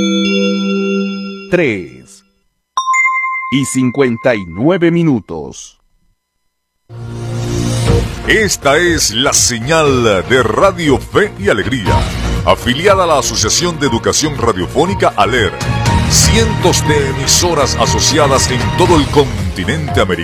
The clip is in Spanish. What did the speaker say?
3:59. Esta es la señal de Radio Fe y Alegría, afiliada a la Asociación de Educación Radiofónica ALER. Cientos de emisoras asociadas en todo el continente americano.